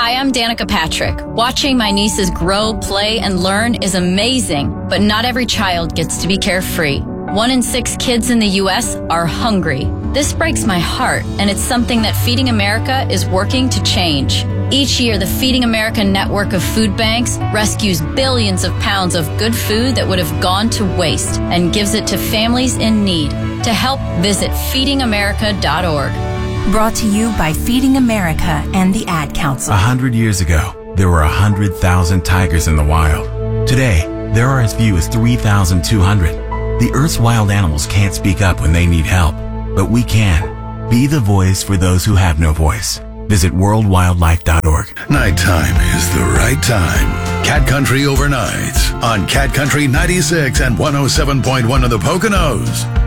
Hi, I'm Danica Patrick. Watching my nieces grow, play, and learn is amazing, but not every child gets to be carefree. 1 in 6 kids in the U.S. are hungry. This breaks my heart, and it's something that Feeding America is working to change. Each year, the Feeding America network of food banks rescues billions of pounds of good food that would have gone to waste and gives it to families in need. To help, visit feedingamerica.org. Brought to you by Feeding America and the Ad Council. 100 years ago, there were 100,000 tigers in the wild. Today, there are as few as 3,200. The Earth's wild animals can't speak up when they need help, but we can. Be the voice for those who have no voice. Visit worldwildlife.org. Nighttime is the right time. Cat Country Overnights on Cat Country 96 and 107.1 of the Poconos.